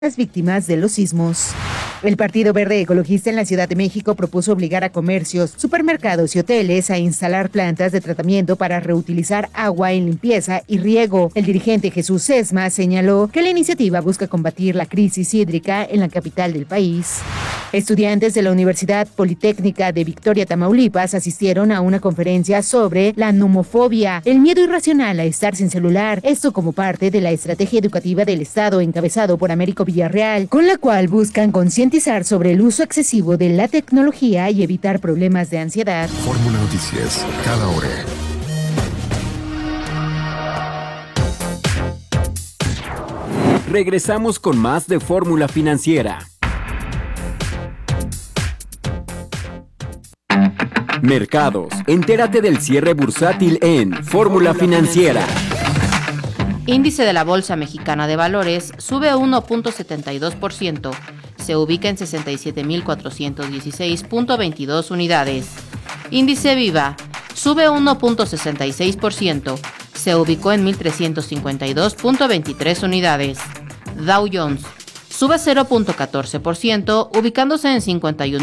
las víctimas de los sismos. El Partido Verde Ecologista en la Ciudad de México propuso obligar a comercios, supermercados y hoteles a instalar plantas de tratamiento para reutilizar agua en limpieza y riego. El dirigente Jesús Sesma señaló que la iniciativa busca combatir la crisis hídrica en la capital del país. Estudiantes de la Universidad Politécnica de Victoria, Tamaulipas, asistieron a una conferencia sobre la nomofobia, el miedo irracional a estar sin celular, esto como parte de la estrategia educativa del Estado encabezado por Américo Villarreal, con la cual buscan concientizar sobre el uso excesivo de la tecnología y evitar problemas de ansiedad. Fórmula Noticias, cada hora. Regresamos con más de Fórmula Financiera. Mercados. Entérate del cierre bursátil en Fórmula Financiera. Índice de la Bolsa Mexicana de Valores sube 1.72%. Se ubica en 67.416.22 unidades. Índice Viva sube 1.66%. Se ubicó en 1.352.23 unidades. Dow Jones sube 0.14%, ubicándose en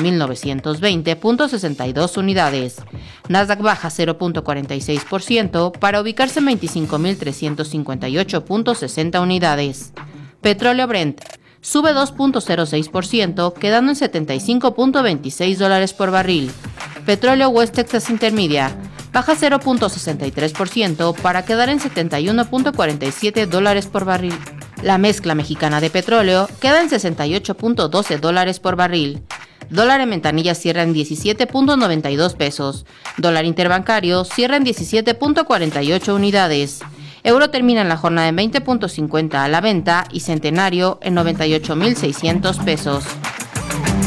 51.920.62 unidades. Nasdaq baja 0.46% para ubicarse en 25.358.60 unidades. Petróleo Brent sube 2.06%, quedando en $75.26 por barril. Petróleo West Texas Intermedia baja 0.63% para quedar en $71.47 por barril. La mezcla mexicana de petróleo queda en $68.12 por barril. Dólar en ventanilla cierra en 17.92 pesos. Dólar interbancario cierra en 17.48 unidades. Euro termina en la jornada en 20.50 a la venta y centenario en 98.600 pesos.